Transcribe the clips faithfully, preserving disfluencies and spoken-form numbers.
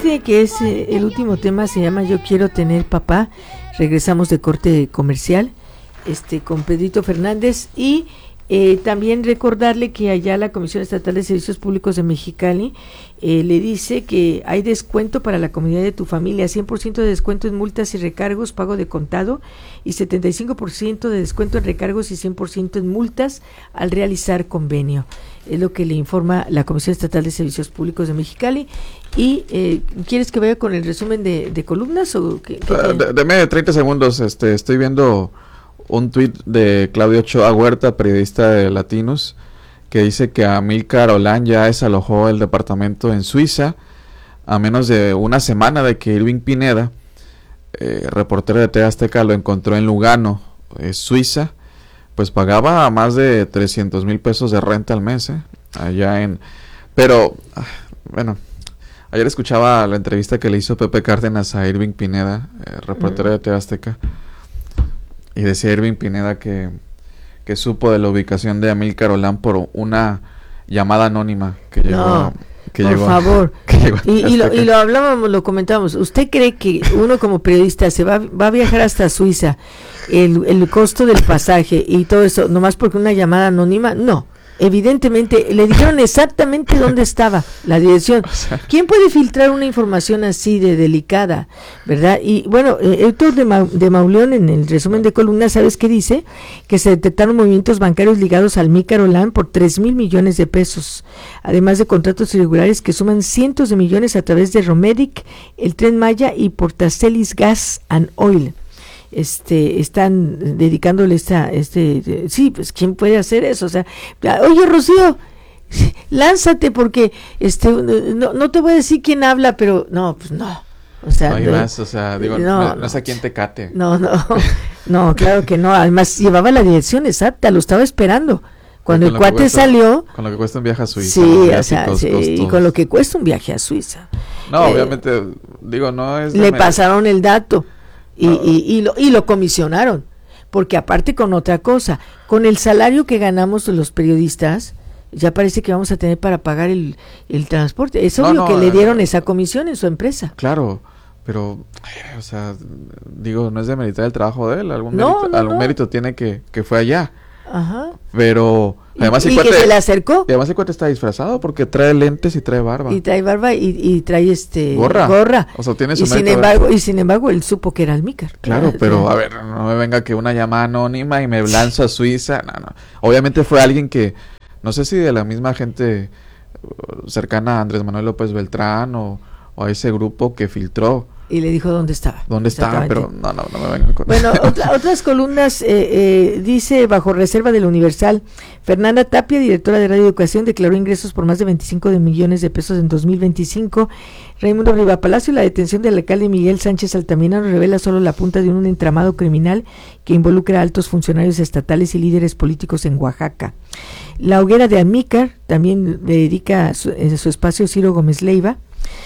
este que es eh, el último tema se llama Yo quiero tener papá. Regresamos de corte comercial este con Pedrito Fernández y eh, también recordarle que allá la Comisión Estatal de Servicios Públicos de Mexicali eh, le dice que hay descuento para la comunidad de tu familia, cien por ciento de descuento en multas y recargos, pago de contado y setenta y cinco por ciento de descuento en recargos y cien por ciento en multas al realizar convenio. Es lo que le informa la Comisión Estatal de Servicios Públicos de Mexicali. Y eh, ¿quieres que vaya con el resumen de, de columnas o qué? qué uh, de, deme treinta segundos. Este, estoy viendo un tuit de Claudio Ochoa Huerta, periodista de Latinos, que dice que Amílcar Olán ya desalojó el departamento en Suiza a menos de una semana de que Irving Pineda, eh, reportero de T V Azteca, lo encontró en Lugano, eh, Suiza. Pues pagaba más de trescientos mil pesos de renta al mes, ¿eh? Allá en... Pero, bueno, ayer escuchaba la entrevista que le hizo Pepe Cárdenas a Irving Pineda, eh, reportero uh-huh. de T V Azteca, y decía Irving Pineda que, que supo de la ubicación de Amílcar Olán por una llamada anónima que llegó... No. Que por llegó, favor, que llegó y, y, lo, y lo hablábamos, lo comentábamos. ¿Usted cree que uno como periodista se va, va a viajar hasta Suiza, el, el costo del pasaje y todo eso, nomás porque una llamada anónima? No, evidentemente le dijeron exactamente dónde estaba la dirección. ¿Quién puede filtrar una información así de delicada, verdad? Y bueno, eh, Héctor de, Ma, de Mauleón en el resumen de columna, ¿sabes qué dice? Que se detectaron movimientos bancarios ligados al Amílcar Olán por tres mil millones de pesos, además de contratos irregulares que suman cientos de millones a través de Romedic, el Tren Maya y Portacelis Gas and Oil. Este, están dedicándole esta, este, sí, pues quién puede hacer eso, o sea, oye Rocío, lánzate porque, este, no, no te voy a decir quién habla, pero no, pues no, o sea, no hay más, o sea, digo, no, no, no es a quién te cate. No, no, no, claro que no, además llevaba la dirección exacta, lo estaba esperando. Cuando el cuate cuesta, salió... Con lo que cuesta un viaje a Suiza. Sí, o sea, sí, y con lo que cuesta un viaje a Suiza. No, eh, obviamente, digo, no es... Le pasaron el dato. Y, no. y, y, lo, y lo comisionaron, porque aparte con otra cosa, con el salario que ganamos los periodistas, ya parece que vamos a tener para pagar el, el transporte. Es obvio no, no, que le dieron eh, esa comisión en su empresa. Claro, pero, o sea, digo, no es de meritar el trabajo de él, algún, no, mérito, no, algún no. mérito tiene que, que fue allá. Ajá. Pero además y, el y cuate, que se le acercó. Y además el cuate está disfrazado porque trae lentes y trae barba. Y trae barba y, y trae este gorra. gorra. O sea, tiene su y sin embargo, y sin embargo él supo que era Amílcar. Claro, ah, pero a ver, no me venga que una llamada anónima y me lanzo a Suiza. No, no. Obviamente fue alguien que, no sé si de la misma gente cercana a Andrés Manuel López Beltrán o, o a ese grupo que filtró. Y le dijo dónde estaba. ¿Dónde estaba? Pero no, no, no me vengan con Bueno, otra, otras columnas, eh, eh, dice, bajo reserva del Universal, Fernanda Tapia, directora de Radio Educación, declaró ingresos por más de veinticinco de millones de pesos en dos mil veinticinco. Raimundo Riva Palacio, la detención del alcalde Miguel Sánchez Altamirano revela solo la punta de un entramado criminal que involucra a altos funcionarios estatales y líderes políticos en Oaxaca. La hoguera de Amílcar, también le dedica su, en su espacio Ciro Gómez Leiva.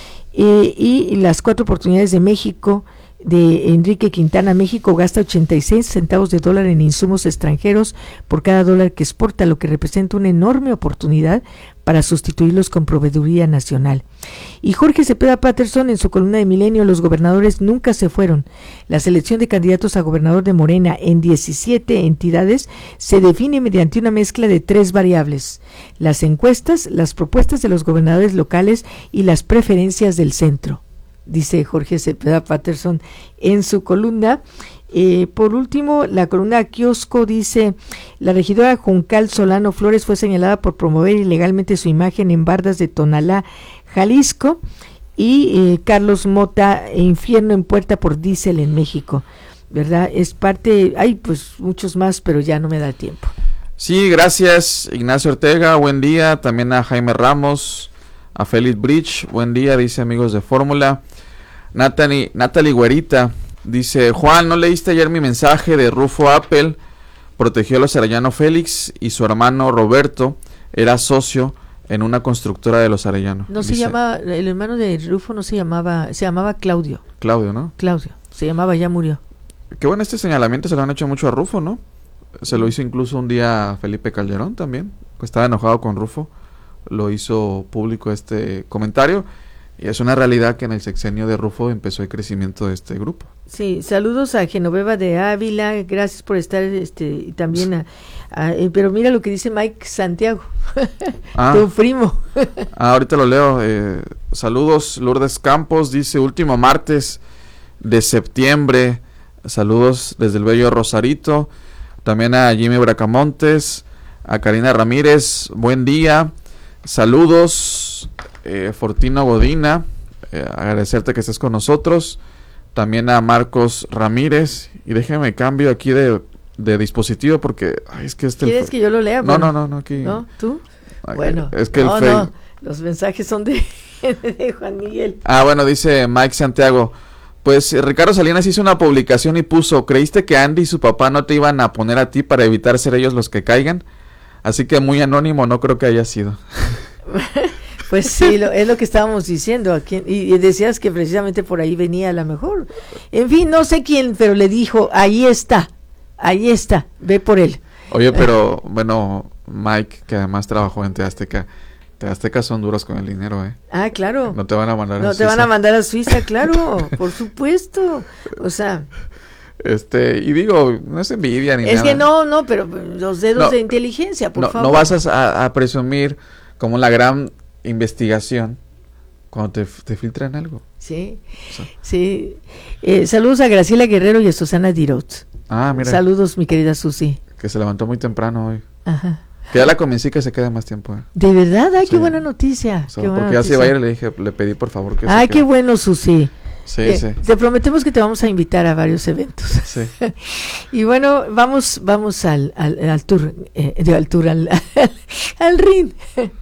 Eh, y las cuatro oportunidades de México, de Enrique Quintana. México gasta ochenta y seis centavos de dólar en insumos extranjeros por cada dólar que exporta, lo que representa una enorme oportunidad para sustituirlos con proveeduría nacional. Y Jorge Cepeda Patterson en su columna de Milenio, los gobernadores nunca se fueron. La selección de candidatos a gobernador de Morena en diecisiete entidades se define mediante una mezcla de tres variables: las encuestas, las propuestas de los gobernadores locales y las preferencias del centro, dice Jorge Cepeda Patterson en su columna. Eh, por último, la columna Kiosco dice: la regidora Juncal Solano Flores fue señalada por promover ilegalmente su imagen en bardas de Tonalá, Jalisco. Y eh, Carlos Mota, infierno en puerta por diésel en México, ¿verdad? Es parte, hay pues muchos más, pero ya no me da tiempo. Sí, gracias Ignacio Ortega, buen día. También a Jaime Ramos, a Félix Bridge, buen día, dice amigos de Fórmula. Natalie, Natalie Güerita dice: Juan, ¿no leíste ayer mi mensaje de Rufo Apple? Protegió a los Arellano Félix y su hermano Roberto era socio en una constructora de los Arellano. No dice, se llama, el hermano de Rufo no se llamaba, se llamaba Claudio. Claudio, ¿no? Claudio, se llamaba, ya murió. Qué bueno, este señalamiento se lo han hecho mucho a Rufo, ¿no? Se lo hizo incluso un día a Felipe Calderón también, que estaba enojado con Rufo. Lo hizo público este comentario. Y es una realidad que en el sexenio de Rufo empezó el crecimiento de este grupo. Sí, saludos a Genoveva de Ávila, gracias por estar, este, y también a, a eh, pero mira lo que dice Mike Santiago, ah, tu primo. ah, ahorita lo leo. Eh, saludos, Lourdes Campos, dice último martes de septiembre. Saludos desde el bello Rosarito. También a Jimmy Bracamontes, a Karina Ramírez, buen día. Saludos, eh, Fortino Godina, eh, agradecerte que estés con nosotros. También a Marcos Ramírez. Y déjeme cambio aquí de, de dispositivo porque ay, es que este. ¿Quieres fe... que yo lo lea? No, no, no, no, aquí. ¿No? ¿Tú? Ay, bueno, es que no, el fe... no, los mensajes son de, de Juan Miguel. Ah, bueno, dice Mike Santiago. Pues Ricardo Salinas hizo una publicación y puso: ¿creíste que Andy y su papá no te iban a poner a ti para evitar ser ellos los que caigan? Así que muy anónimo no creo que haya sido. Pues sí, lo, es lo que estábamos diciendo aquí, y, y decías que precisamente por ahí venía la mejor. En fin, no sé quién, pero le dijo, ahí está, ahí está, ve por él. Oye, pero bueno, Mike, que además trabajó en T V Azteca, T V Azteca son duros con el dinero, ¿eh? Ah, claro. No te van a mandar no a te Suiza. van a mandar a Suiza, claro, por supuesto. O sea... Este, y digo, no es envidia ni es nada. Es que no, no, pero los dedos no, de inteligencia, por no, favor. No vas a, a presumir como la gran investigación cuando te, te filtran algo. Sí, o sea. sí. Eh, saludos a Graciela Guerrero y a Susana Dirot. Ah, mira. Saludos, mi querida Susi. Que se levantó muy temprano hoy. Ajá. Que ya la convencí que se quede más tiempo. ¿eh? ¿De verdad? Ay, sí. qué buena noticia. O sea, qué buena porque ya noticia. se iba a ir, le dije, le pedí por favor que Ay, se qué bueno, Susi. Sí, eh, sí. Te prometemos que te vamos a invitar a varios eventos. Sí. Y bueno, vamos vamos al, al, al tour, eh, al tour, al, al, al ring.